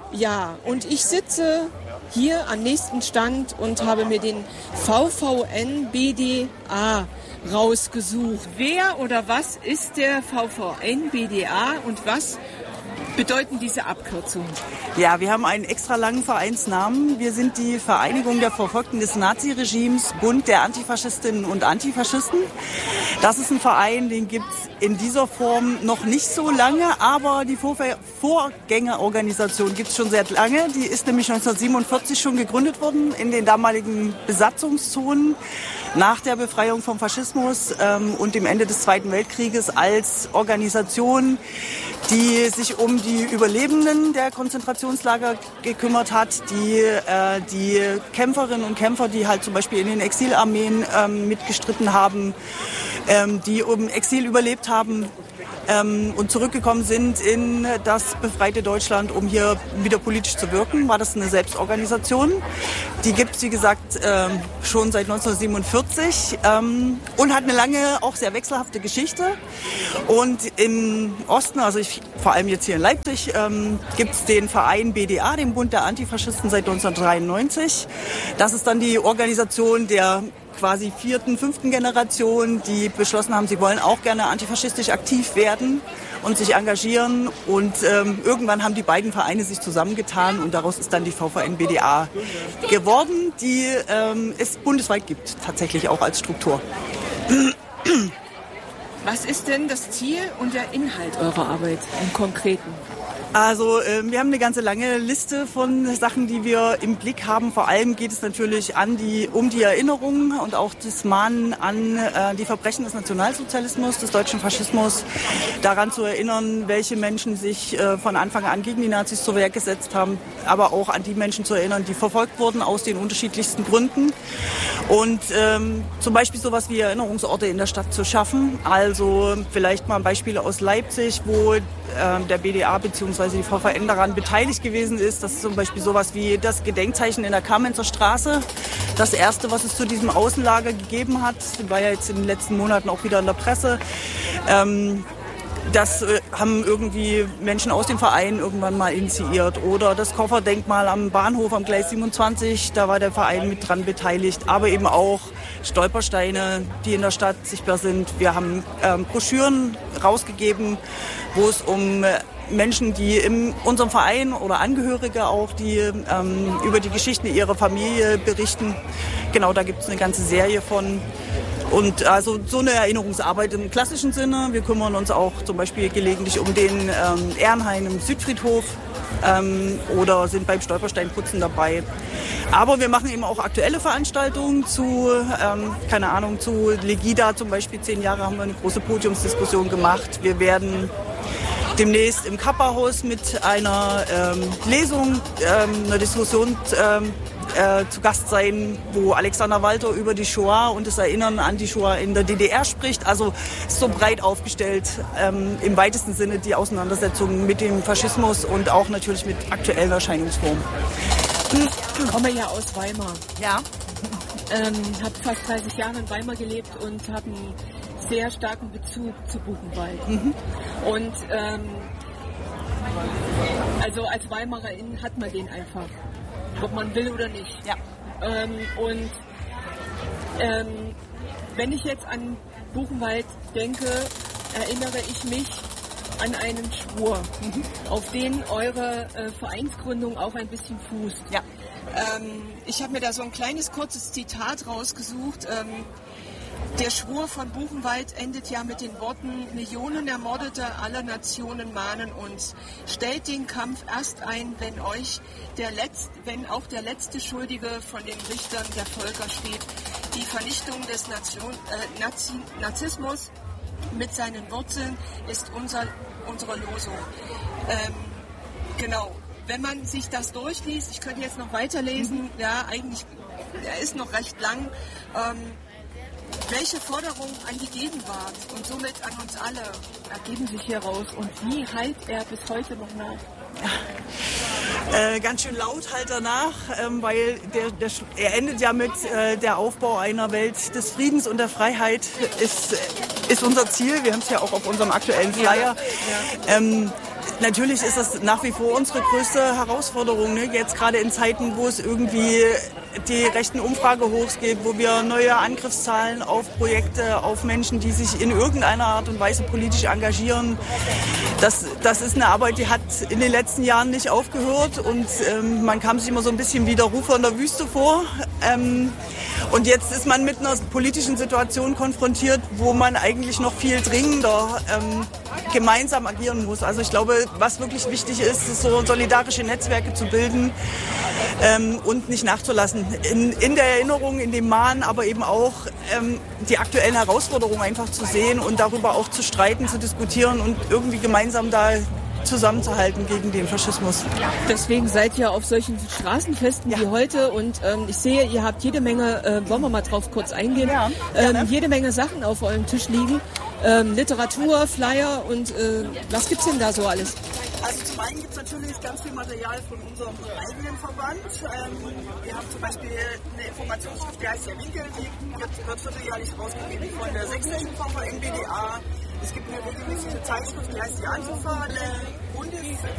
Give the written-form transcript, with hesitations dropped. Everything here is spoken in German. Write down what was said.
Ja, und ich sitze hier am nächsten Stand und habe mir den VVN-BDA rausgesucht. Wer oder was ist der VVN-BDA und was bedeuten diese Abkürzungen? Ja, wir haben einen extra langen Vereinsnamen. Wir sind die Vereinigung der Verfolgten des Naziregimes, Bund der Antifaschistinnen und Antifaschisten. Das ist ein Verein, den gibt es in dieser Form noch nicht so lange, aber die Vorgängerorganisation gibt es schon sehr lange. Die ist nämlich 1947 schon gegründet worden in den damaligen Besatzungszonen nach der Befreiung vom Faschismus und dem Ende des Zweiten Weltkrieges als Organisation, die sich um die Überlebenden der Konzentrationslager gekümmert hat, die Kämpferinnen und Kämpfer, die halt zum Beispiel in den Exilarmeen mitgestritten haben, die im Exil überlebt haben und zurückgekommen sind in das befreite Deutschland, um hier wieder politisch zu wirken, war das eine Selbstorganisation. Die gibt es, wie gesagt, schon seit 1947 und hat eine lange, auch sehr wechselhafte Geschichte. Und im Osten, also vor allem jetzt hier in Leipzig, gibt es den Verein BDA, den Bund der Antifaschisten, seit 1993. Das ist dann die Organisation der quasi 4., 5. Generation, die beschlossen haben, sie wollen auch gerne antifaschistisch aktiv werden und sich engagieren. Und irgendwann haben die beiden Vereine sich zusammengetan und daraus ist dann die VVN-BDA geworden, die es bundesweit gibt, tatsächlich auch als Struktur. Was ist denn das Ziel und der Inhalt eurer Arbeit im Konkreten? Also wir haben eine ganze lange Liste von Sachen, die wir im Blick haben. Vor allem geht es natürlich um die Erinnerung und auch das Mahnen an die Verbrechen des Nationalsozialismus, des deutschen Faschismus, daran zu erinnern, welche Menschen sich von Anfang an gegen die Nazis zur Wehr gesetzt haben, aber auch an die Menschen zu erinnern, die verfolgt wurden aus den unterschiedlichsten Gründen. Und zum Beispiel sowas wie Erinnerungsorte in der Stadt zu schaffen. Also vielleicht mal Beispiele aus Leipzig, wo der BDA bzw. die VVN daran beteiligt gewesen ist. Das ist zum Beispiel sowas wie das Gedenkzeichen in der Kamenzer Straße. Das erste, was es zu diesem Außenlager gegeben hat, war ja jetzt in den letzten Monaten auch wieder in der Presse. Das haben irgendwie Menschen aus dem Verein irgendwann mal initiiert. Oder das Kofferdenkmal am Bahnhof am Gleis 27, da war der Verein mit dran beteiligt. Aber eben auch Stolpersteine, die in der Stadt sichtbar sind. Wir haben Broschüren rausgegeben, wo es um Menschen, die in unserem Verein oder Angehörige auch, die über die Geschichten ihrer Familie berichten. Genau, da gibt es eine ganze Serie von. Und also so eine Erinnerungsarbeit im klassischen Sinne. Wir kümmern uns auch zum Beispiel gelegentlich um den Ehrenhain im Südfriedhof oder sind beim Stolpersteinputzen dabei. Aber wir machen eben auch aktuelle Veranstaltungen zu, zu Legida zum Beispiel. 10 Jahre haben wir eine große Podiumsdiskussion gemacht. Wir werden demnächst im Kappa-Haus mit einer Lesung, einer Diskussion zu Gast sein, wo Alexander Walter über die Shoah und das Erinnern an die Shoah in der DDR spricht. Also so breit aufgestellt, im weitesten Sinne die Auseinandersetzung mit dem Faschismus und auch natürlich mit aktuellen Erscheinungsformen. Ich komme ja aus Weimar. Ja. Habe fast 30 Jahre in Weimar gelebt und habe einen sehr starken Bezug zu Buchenwald. Mhm. Und also als Weimarerin hat man den einfach, ob man will oder nicht. Ja. Wenn ich jetzt an Buchenwald denke, erinnere ich mich an einen Schwur, auf den eure Vereinsgründung auch ein bisschen fußt. Ja. Ich habe mir da so ein kleines, kurzes Zitat rausgesucht. Der Schwur von Buchenwald endet ja mit den Worten: Millionen Ermordete aller Nationen mahnen uns. Stellt den Kampf erst ein, wenn auch der letzte Schuldige von den Richtern der Völker steht. Die Vernichtung des Nazismus mit seinen Wurzeln ist unsere Losung. Genau. Wenn man sich das durchliest, ich könnte jetzt noch weiterlesen, ja, eigentlich, er ist noch recht lang. Welche Forderungen an die Gegenwart und somit an uns alle ergeben sich hier raus und wie halt er bis heute noch nach? Ganz schön laut halt danach, weil er endet ja mit der Aufbau einer Welt des Friedens und der Freiheit ist unser Ziel. Wir haben es ja auch auf unserem aktuellen Flyer. Ja. Natürlich ist das nach wie vor unsere größte Herausforderung, ne? Jetzt gerade in Zeiten, wo es irgendwie die rechten Umfragehochs gibt, wo wir neue Angriffszahlen auf Projekte, auf Menschen, die sich in irgendeiner Art und Weise politisch engagieren. Das ist eine Arbeit, die hat in den letzten Jahren nicht aufgehört und man kam sich immer so ein bisschen wie der Rufer in der Wüste vor. Und jetzt ist man mit einer politischen Situation konfrontiert, wo man eigentlich noch viel dringender gemeinsam agieren muss. Also ich glaube, was wirklich wichtig ist so solidarische Netzwerke zu bilden und nicht nachzulassen. In der Erinnerung, in dem Mahnen, aber eben auch die aktuellen Herausforderungen einfach zu sehen und darüber auch zu streiten, zu diskutieren und irgendwie gemeinsam da zusammenzuhalten gegen den Faschismus. Deswegen seid ihr auf solchen Straßenfesten wie heute und ich sehe, ihr habt jede Menge, wollen wir mal drauf kurz eingehen, jede Menge Sachen auf eurem Tisch liegen. Literatur, Flyer und was gibt's denn da so alles? Also zum einen gibt es natürlich ganz viel Material von unserem eigenen Verband. Wir haben zum Beispiel eine Informationsschrift, die heißt der Winkel, die wird vierteljährlich rausgegeben von der sächsischen VVN BDA. Es gibt eine regelmäßige Zeitschrift, die heißt die Antifa,